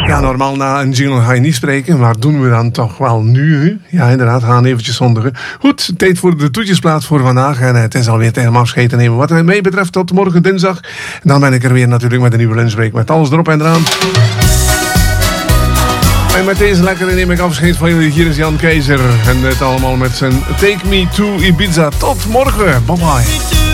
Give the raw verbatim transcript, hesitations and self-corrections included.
Ja, normaal na een jingle ga je niet spreken, maar doen we dan toch wel nu. Hè? Ja, inderdaad, gaan eventjes zondigen. Goed, tijd voor de toetjesplaat voor vandaag. En het is alweer tijd om afscheid te nemen. Wat mij betreft tot morgen dinsdag. En dan ben ik er weer natuurlijk met een nieuwe lunchbreak. Met alles erop en eraan. En met deze lekkere neem ik afscheid van jullie. Hier is Jan Keizer. En het allemaal met zijn Take Me to Ibiza. Tot morgen. Bye bye.